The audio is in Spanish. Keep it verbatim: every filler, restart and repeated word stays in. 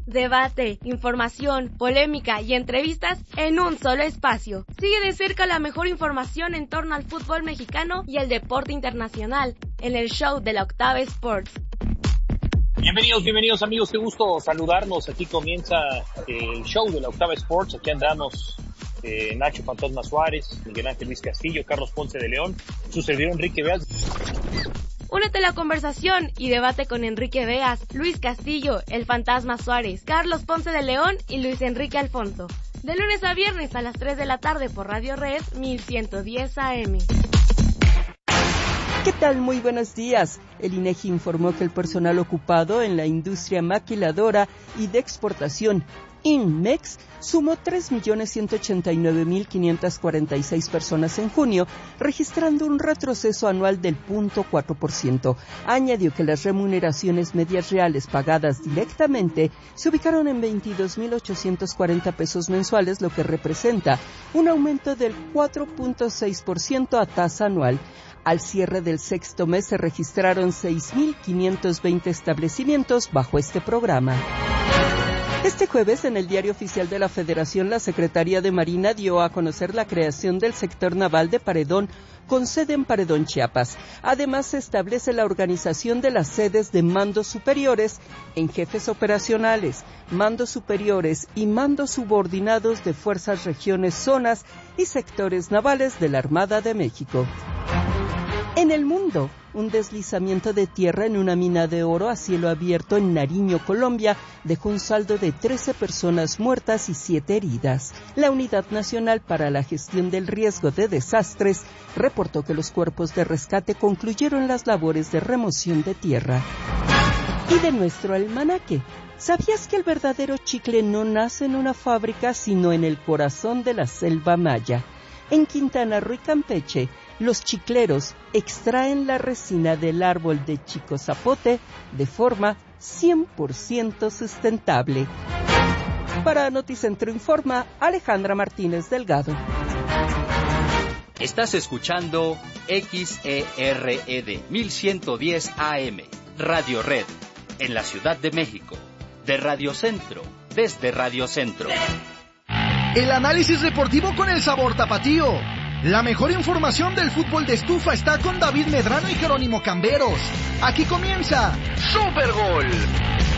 Debate, información, polémica y entrevistas en un solo espacio. Sigue de cerca la mejor información en torno al fútbol mexicano y el deporte internacional en el show de la Octava Sports. Bienvenidos, bienvenidos amigos, qué gusto saludarnos. Aquí comienza el show de la Octava Sports. Aquí andamos eh, Nacho Fantasma Suárez, Miguel Ángel Luis Castillo, Carlos Ponce de León, su servidor Enrique Veas. Únete a la conversación y debate con Enrique Veas, Luis Castillo, el Fantasma Suárez, Carlos Ponce de León y Luis Enrique Alfonso. De lunes a viernes a las tres de la tarde por Radio Red mil ciento diez A M. ¿Qué tal? Muy buenos días. El INEGI informó que el personal ocupado en la industria maquiladora y de exportación INMEX sumó tres millones ciento ochenta y nueve mil quinientas cuarenta y seis personas en junio, registrando un retroceso anual del cero punto cuatro por ciento. Añadió que las remuneraciones medias reales pagadas directamente se ubicaron en veintidós mil ochocientos cuarenta pesos mensuales, lo que representa un aumento del cuatro punto seis por ciento a tasa anual. Al cierre del sexto mes se registraron seis mil quinientos veinte establecimientos bajo este programa. Este jueves, en el Diario Oficial de la Federación, la Secretaría de Marina dio a conocer la creación del sector naval de Paredón, con sede en Paredón, Chiapas. Además, se establece la organización de las sedes de mandos superiores en jefes operacionales, mandos superiores y mandos subordinados de fuerzas, regiones, zonas y sectores navales de la Armada de México. En el mundo, un deslizamiento de tierra en una mina de oro a cielo abierto en Nariño, Colombia, dejó un saldo de trece personas muertas y siete heridas. La Unidad Nacional para la Gestión del Riesgo de Desastres reportó que los cuerpos de rescate concluyeron las labores de remoción de tierra. Y de nuestro almanaque, ¿sabías que el verdadero chicle no nace en una fábrica, sino en el corazón de la selva maya? En Quintana Roo y Campeche, los chicleros extraen la resina del árbol de chico zapote de forma cien por ciento sustentable. Para Noticentro Informa, Alejandra Martínez Delgado. Estás escuchando X E R E D mil ciento diez A M, Radio Red, en la Ciudad de México, de Radio Centro, desde Radio Centro. El análisis deportivo con el sabor tapatío. La mejor información del fútbol de estufa está con David Medrano y Jerónimo Camberos. Aquí comienza Super Gol.